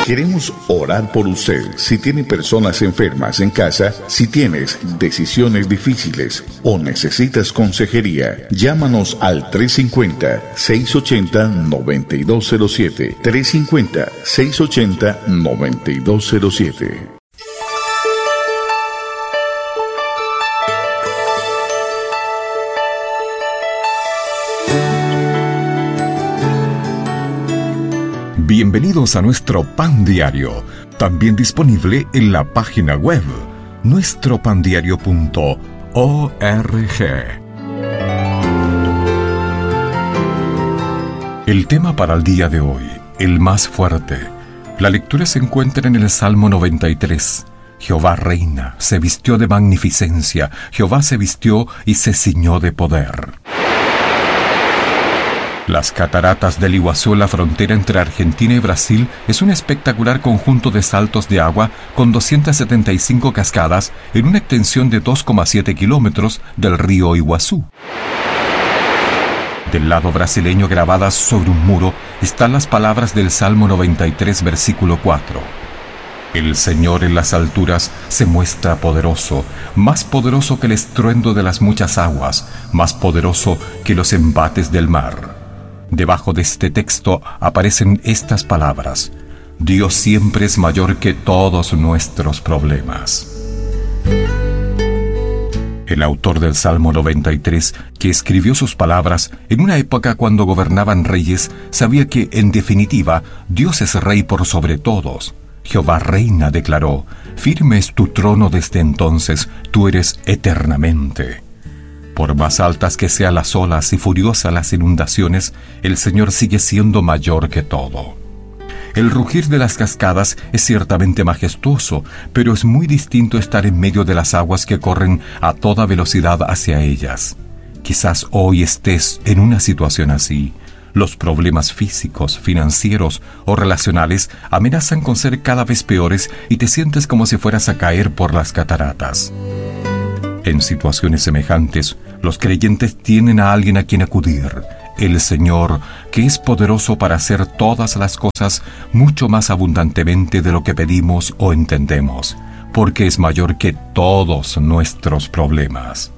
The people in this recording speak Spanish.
Queremos orar por usted. Si tiene personas enfermas en casa, si tienes decisiones difíciles o necesitas consejería, llámanos al 350-680-9207. 350-680-9207. Bienvenidos a nuestro Pan Diario, también disponible en la página web nuestropandiario.org. El tema para el día de hoy, el más fuerte. La lectura se encuentra en el Salmo 93. Jehová reina, se vistió de magnificencia, Jehová se vistió y se ciñó de poder. Las cataratas del Iguazú, la frontera entre Argentina y Brasil, es un espectacular conjunto de saltos de agua con 275 cascadas en una extensión de 2,7 kilómetros del río Iguazú. Del lado brasileño, grabadas sobre un muro, están las palabras del Salmo 93, versículo 4. El Señor en las alturas se muestra poderoso, más poderoso que el estruendo de las muchas aguas, más poderoso que los embates del mar. Debajo de este texto aparecen estas palabras: Dios siempre es mayor que todos nuestros problemas. El autor del Salmo 93, que escribió sus palabras en una época cuando gobernaban reyes, sabía que, en definitiva, Dios es rey por sobre todos. Jehová reina, declaró, firme es tu trono desde entonces, tú eres eternamente. Por más altas que sean las olas y furiosas las inundaciones, el Señor sigue siendo mayor que todo. El rugir de las cascadas es ciertamente majestuoso, pero es muy distinto estar en medio de las aguas que corren a toda velocidad hacia ellas. Quizás hoy estés en una situación así. Los problemas físicos, financieros o relacionales amenazan con ser cada vez peores y te sientes como si fueras a caer por las cataratas. En situaciones semejantes, los creyentes tienen a alguien a quien acudir, el Señor, que es poderoso para hacer todas las cosas mucho más abundantemente de lo que pedimos o entendemos, porque es mayor que todos nuestros problemas.